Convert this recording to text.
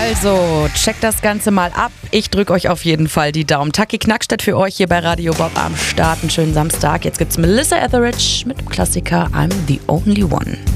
Also, checkt das Ganze mal ab. Ich drücke euch auf jeden Fall die Daumen. Taki Knackstedt für euch hier bei Radio Bob am Start. Einen schönen Samstag. Jetzt gibt's Melissa Etheridge mit dem Klassiker I'm the Only One.